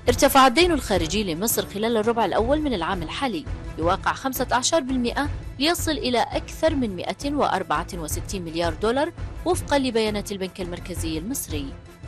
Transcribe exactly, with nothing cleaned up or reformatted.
ارتفع الدين الخارجي لمصر خلال الربع الأول من العام الحالي بواقع خمسة عشر بالمئة ليصل إلى أكثر من مئة وأربعة وستين مليار دولار وفقا لبيانات البنك المركزي المصري.